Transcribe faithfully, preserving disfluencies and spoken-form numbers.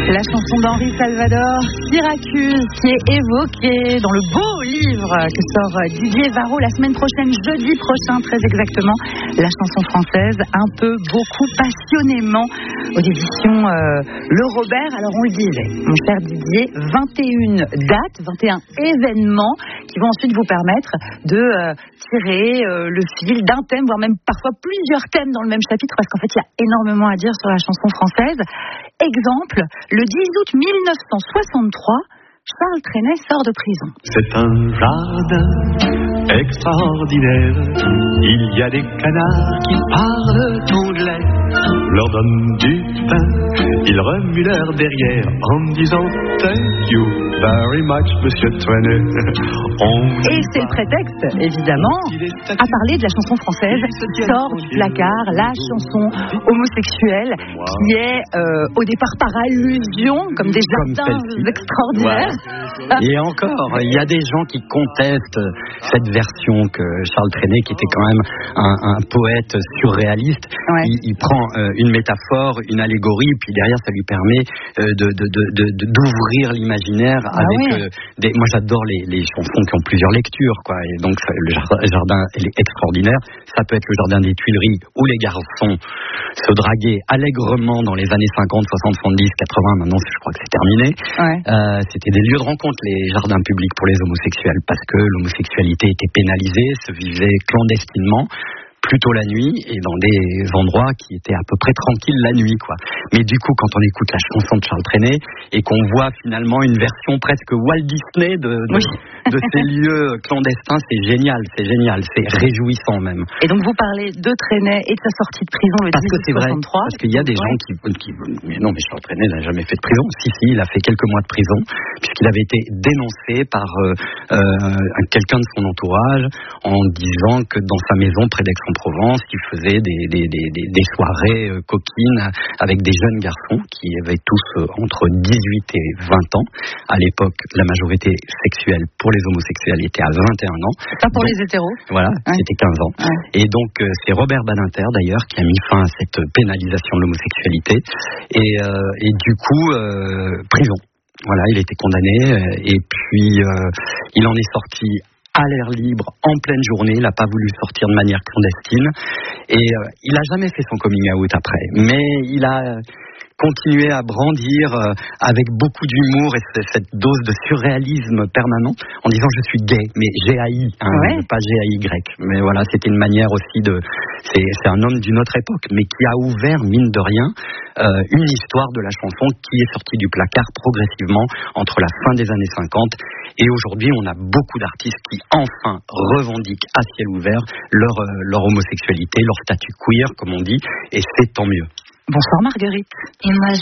La chanson d'Henri Salvador, Syracuse, qui est évoquée dans le beau livre que sort Didier Varro la semaine prochaine, jeudi prochain très exactement. La chanson française, un peu, beaucoup, passionnément, aux éditions euh, Le Robert. Alors on le disait, mon cher Didier, vingt et une dates, vingt et un événements qui vont ensuite vous permettre de euh, tirer euh, le fil d'un thème, voire même parfois plusieurs thèmes dans le même chapitre, parce qu'en fait il y a énormément à dire sur la chanson française. Exemple, le dix août mille neuf cent soixante-trois, Charles Trenet sort de prison. C'est un jardin extraordinaire. Il y a des canards qui parlent anglais. Leur donne du pain, ils remuent leur derrière en me disant thank you very much, monsieur Trenet. Et c'est le prétexte, évidemment, à parler de la chanson française sort du placard, la chanson homosexuelle, qui est euh, au départ par allusion, comme des jardins comme extraordinaires. Ouais. Et encore, il y a des gens qui contestent cette version que Charles Trenet, qui était quand même un, un poète surréaliste, ouais. il, il prend euh, une métaphore, une allégorie, puis derrière ça lui permet euh, de, de, de, de, d'ouvrir l'imaginaire ah avec oui. euh, des... Moi j'adore les, les chansons qui ont plusieurs lectures, quoi. Et donc ça, le jardin est extraordinaire. Ça peut être le jardin des Tuileries où les garçons se draguaient allègrement dans les années cinquante, soixante, soixante-dix, quatre-vingts. Maintenant je crois que c'est terminé. Ouais. Euh, c'était des lieux de rencontre, les jardins publics pour les homosexuels, parce que l'homosexualité était pénalisée, se vivait clandestinement, plutôt la nuit, et dans des endroits qui étaient à peu près tranquilles la nuit, quoi. Mais du coup, quand on écoute la chanson de Charles Trenet, et qu'on voit finalement une version presque Walt Disney de, de, oui. de ces lieux clandestins, c'est génial, c'est génial, c'est réjouissant même. Et donc vous parlez de Trenet et de sa sortie de prison le parce que c'est vrai, soixante-trois. Parce qu'il y a des ouais. gens qui, qui... Mais non, mais Charles Trenet n'a jamais fait de prison. Si, si, il a fait quelques mois de prison, puisqu'il avait été dénoncé par euh, euh, quelqu'un de son entourage, en disant que dans sa maison, près d'Aix-en-Provence, il faisait des, des, des, des soirées euh, coquines avec des jeunes garçons qui avaient tous euh, entre dix-huit et vingt ans. À l'époque, la majorité sexuelle pour les homosexuels était à vingt et un ans. Pas pour donc, les hétéros. Voilà, ouais. C'était quinze ans. Ouais. Et donc, euh, c'est Robert Badinter, d'ailleurs, qui a mis fin à cette pénalisation de l'homosexualité. Et, euh, et du coup, euh, prison. Voilà, il était condamné. Euh, et puis, euh, il en est sorti à l'air libre, en pleine journée. Il n'a pas voulu sortir de manière clandestine. Et euh, il n'a jamais fait son coming out après. Mais il a continué à brandir euh, avec beaucoup d'humour et c- cette dose de surréalisme permanent en disant je suis gay, mais G A I, hein, ouais. pas G A Y. Mais voilà, c'était une manière aussi de... C'est, c'est un homme d'une autre époque, mais qui a ouvert, mine de rien, euh, une histoire de la chanson qui est sortie du placard progressivement entre la fin des années cinquante et aujourd'hui on a beaucoup d'artistes qui enfin revendiquent à ciel ouvert leur, euh, leur homosexualité, leur statut queer comme on dit, et c'est tant mieux. Bonsoir Marguerite. Et moi